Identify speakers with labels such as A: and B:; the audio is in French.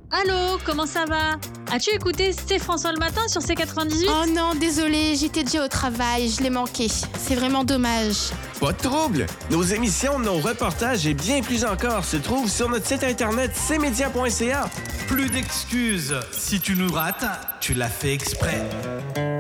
A: Allô, comment ça va? As-tu écouté C'est François le matin sur C98?
B: Oh non, désolé, j'étais déjà au travail, je l'ai manqué. C'est vraiment dommage.
C: Pas de trouble! Nos émissions, nos reportages et bien plus encore se trouvent sur notre site internet cmedia.ca.
D: Plus d'excuses. Si tu nous rates, tu l'as fait exprès.